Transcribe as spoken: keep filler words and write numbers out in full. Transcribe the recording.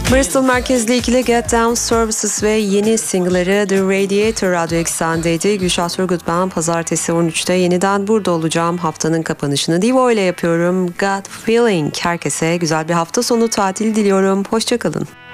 Bristol merkezli ikili Get Down Services ve yeni single'ları The Radiator Radyo Eksen'deydi. Gülşah Turgut ben. Pazartesi on üçte yeniden burada olacağım. Haftanın kapanışını Divo ile yapıyorum. God Feeling. Herkese güzel bir hafta sonu tatil diliyorum. Hoşçakalın.